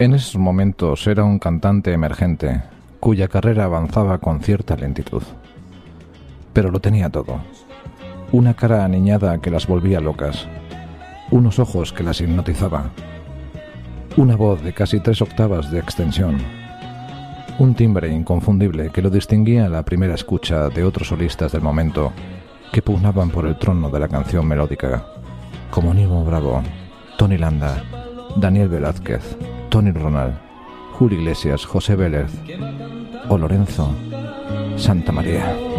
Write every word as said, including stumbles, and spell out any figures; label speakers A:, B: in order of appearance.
A: En esos momentos era un cantante emergente, cuya carrera avanzaba con cierta lentitud. Pero lo tenía todo. Una cara aniñada que las volvía locas, unos ojos que las hipnotizaba, una voz de casi tres octavas de extensión, un timbre inconfundible que lo distinguía a la primera escucha de otros solistas del momento que pugnaban por el trono de la canción melódica, como Nimo Bravo, Tony Landa, Daniel Velázquez, Tony Ronald, Julio Iglesias, José Vélez o Lorenzo Santamaría.